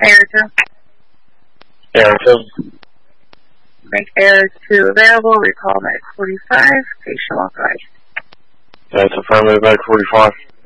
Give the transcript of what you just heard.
Air 2. Air 2. Make Air 2 available. Recall back 45. Patient authorized. That's affirmative back 45.